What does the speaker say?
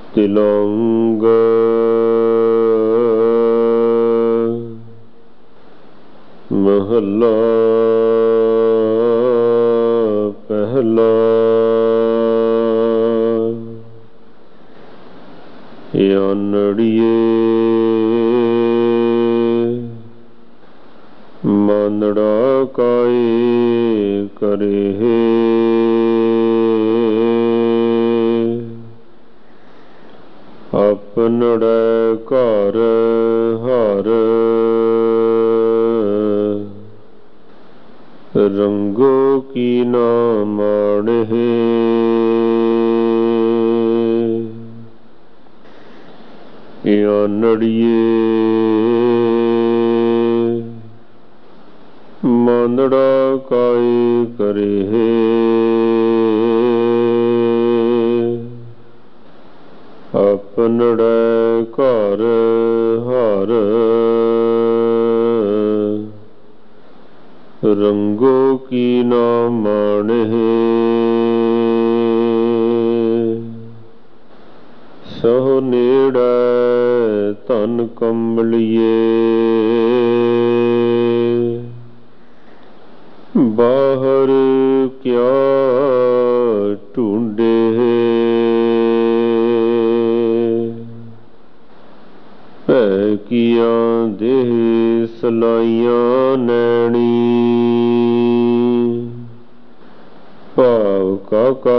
ਤਿਲੰਗ ਮਹੱਲਾ ਪਹਿਲਾ। ਆਨੜੀਏ ਮਾਨੜਾ ਕਾਏ ਕਰੇ, ਆਪਨੜੇ ਘਰ ਹਰ ਰੰਗੋ ਕੀ ਨਾ ਮਾਣਹਿ। ਆਨੜੀਏ ਮਾਨੜਾ ਕਾਏ ਕਰੇ, ਆਪਨੜੇ ਘਰ ਹਰ ਰੰਗੋ ਕੀ ਨਾ ਮਾਣਹਿ। ਸਹੁ ਨੇੜੈ ਧਨ ਕੰਵਲੀਏ, ਬਾਹਰ ਕਿਆ ਢੂੰਡੇ। ਭੈ ਕੀਆਂ ਦੇਹ ਸਲਾਈਆਂ ਨੈਣੀ, ਭਾਵ ਕਾ